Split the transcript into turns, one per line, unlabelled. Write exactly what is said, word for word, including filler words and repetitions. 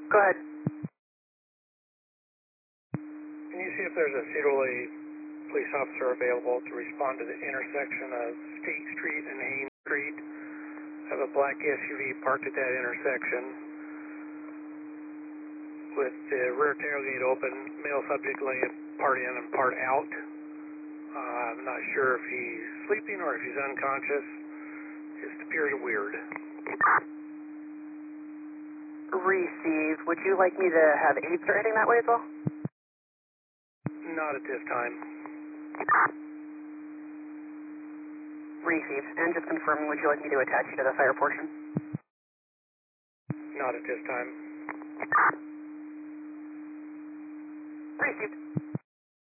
Go ahead.
Can you see if there's a Cedarly police officer available to respond to the intersection of State Street and Haynes Street? I have a black S U V parked at that intersection with the rear tailgate open, male subject laying part in and part out. Uh, I'm not sure if he's sleeping or if he's unconscious. Just appears weird.
Receive. Would you like me to have aides or anything that way as well?
Not at this time.
Receive. And just confirming, would you like me to attach you to the fire portion?
Not at this time.
Received.